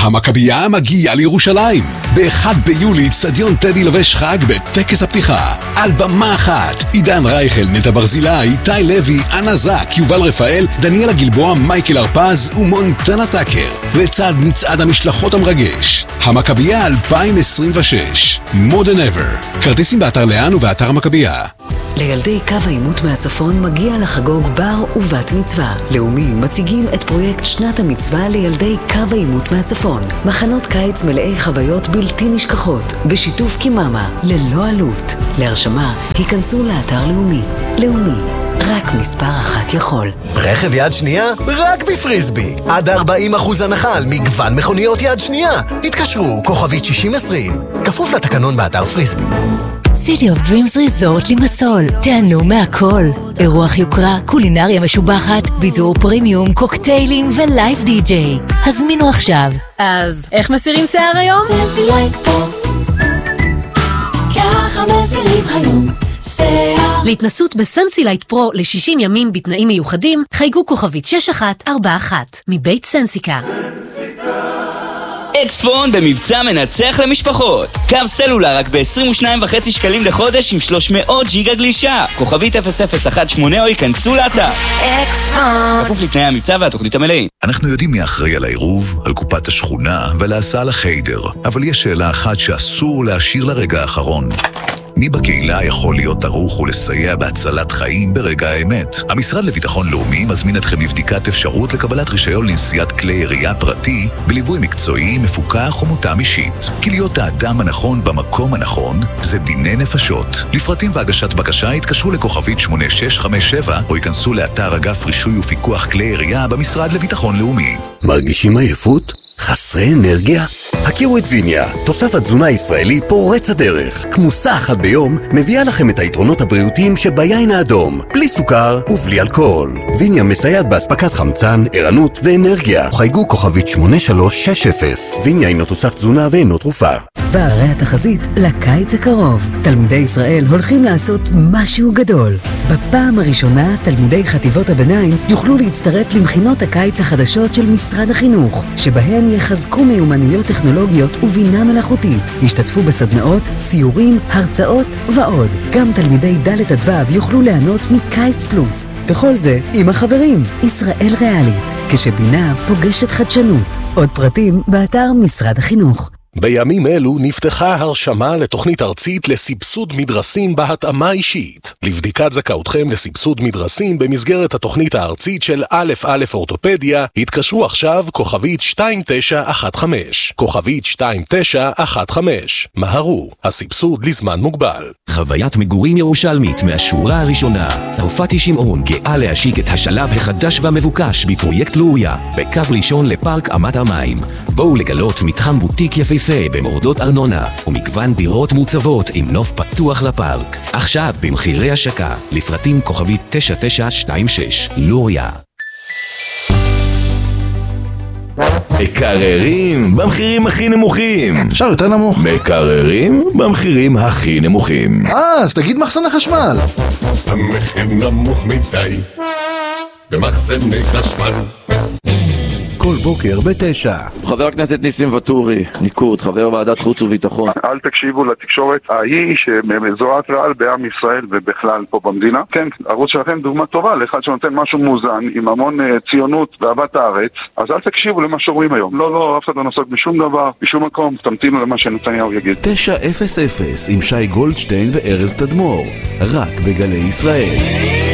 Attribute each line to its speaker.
Speaker 1: המכבייה מגיעה לירושלים. ב-1 ביולי אצטדיון טדי לובש חג בטקס הפתיחה. על במה אחת, עידן רייכל, נטע ברזילי, איתי לוי, אנה זק, יובל רפאל, דניאלה גלבוע, מייקל הרפז ומונטנה טאקר. לצד מצעד המשלחות המרגש. המכבייה 2026. More than ever. כרטיסים באתר לאן ובאתר המכבייה.
Speaker 2: לילדי קו העימות מהצפון מגיע לחגוג בר ובת מצווה. לאומי מציגים את פרויקט שנת המצווה לילדי קו העימות מהצפון. מחנות קיץ מלאי חוויות בלתי נשכחות, בשיתוף קיממה, ללא עלות. להרשמה, היכנסו לאתר לאומי. לאומי, רק מספר אחת יכול.
Speaker 3: רכב יד שנייה? רק בפריסבי. עד 40% הנחה על מגוון מכוניות יד שנייה. התקשרו, כוכבית 6020. כפוף לתקנון באתר פריסבי.
Speaker 4: City of Dreams Resort לימסול. תיהנו מהכל. אירוח יוקרה, קולינריה משובחת, בידור פרימיום, קוקטיילים ולייב די-ג'יי. הזמינו עכשיו.
Speaker 5: אז איך מסירים שיער היום?
Speaker 6: סנסילייט פרו. ככה מסירים היום.
Speaker 5: להתנסות בסנסילייט פרו ל-60 ימים בתנאים מיוחדים, חייגו כוכבית 6141 מבית סנסיקה.
Speaker 7: אקספון במבצע מנצח למשפחות. קו סלולר רק ב-22.5 שקלים לחודש עם 300 ג'יגה גלישה. כוכבית 0018 או ייכנסו לאתר.
Speaker 6: אקספון.
Speaker 7: כפוף לתנאי המבצע והתוכנית המלאים.
Speaker 8: אנחנו יודעים מי אחראי על העירוב, על קופת השכונה ולהסעה לחיידר. אבל יש שאלה אחת שאסור להשאיר לרגע האחרון. מי בקהילה יכול להיות ערוך ולסייע בהצלת חיים ברגע האמת? המשרד לביטחון לאומי מזמין אתכם לבדיקת אפשרות לקבלת רישיון לנסיעת כלי ירייה פרטי בליווי מקצועי, מפוקח ומותאם אישית. כי להיות האדם הנכון במקום הנכון זה דיני נפשות. לפרטים והגשת בקשה התקשרו לכוכבית 8657 או ייכנסו לאתר אגף רישוי ופיקוח כלי ירייה במשרד לביטחון לאומי.
Speaker 9: מרגישים עייפות? חסרי אנרגיה? הכירו את ויניה, תוסף התזונה הישראלי פורץ הדרך. כמוסה אחת ביום מביאה לכם את היתרונות הבריאותיים שביין האדום, בלי סוכר ובלי אלכוהול. ויניה מסייעת בהספקת חמצן, ערנות ואנרגיה. חייגו כוכבית 8360. ויניה אינו תוסף תזונה ואינו תרופה.
Speaker 2: והרי התחזית לקיץ הקרוב. תלמידי ישראל הולכים לעשות משהו גדול. בפעם הראשונה תלמידי חטיבות הביניים יוכלו להצטרף למכינות הקיץ החדשות של משרד החינוך, שבהן יחזקו מיומנויות טכנולוגיות ובינה מלאכותית. ישתתפו בסדנאות, סיורים, הרצאות ועוד. גם תלמידי ד' עד ו' יוכלו ליהנות מקיץ פלוס. וכל זה עם החברים. ישראל ריאלית, כשבינה פוגשת חדשנות. עוד פרטים באתר משרד החינוך.
Speaker 10: בימים אלו נפתחה הרשמה לתוכנית ארצית לסבסוד מדרסים בהתאמה אישית. לבדיקת זכאותכם לסבסוד מדרסים במסגרת התוכנית הארצית של א' אורתופדיה, התקשרו עכשיו כוכבית 2915. כוכבית 2915. מהרו, הסבסוד לזמן מוגבל.
Speaker 11: חוויית מגורים ירושלמית מהשורה הראשונה. צרפתי שמעון גאה להשיק את השלב החדש והמבוקש בפרויקט לוריה, בקו ראשון לפארק אמת המים. בואו לגלות מתחם בוטיק יפהפה במורדות ארנונה ומגוון דירות מוצבות עם נוף פתוח לפארק. עכשיו במחירי השקה. לפרטים כוכבית 9926. לוריה.
Speaker 12: מקררים במחירים הכי נמוכים.
Speaker 13: אפשר יותר נמוך.
Speaker 12: מקררים במחירים הכי נמוכים.
Speaker 13: אז תגיד מחסן החשמל.
Speaker 14: המחיר נמוך מדי במחסני חשמל.
Speaker 13: כל בוקר ב9.
Speaker 15: חבר הכנסת ניסים וטורי, ניקוד, חבר ועדת חוץ וביטחון.
Speaker 16: אל תקשיבו לתקשורת ההיא שמזוהת רעל בעם ישראל ובכלל פה במדינה. כן, ערוץ שלכם דוגמה טובה לאחד שנותן משהו מאוזן עם המון ציונות ואהבת הארץ, אז אל תקשיבו למה שאומרים היום. לא, אף אחד לא נוסק בשום דבר, בשום מקום, תמתינו למה שנתניהו יגיד.
Speaker 13: 900 עם שי גולדשטיין וארז תדמור, רק בגלי ישראל.